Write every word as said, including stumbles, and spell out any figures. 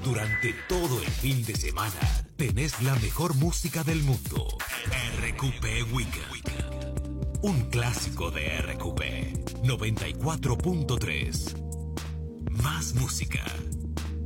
Durante todo el fin de semana tenés la mejor música del mundo. R Q P Weekend. Un clásico de R Q P. noventa y cuatro punto tres. Más música.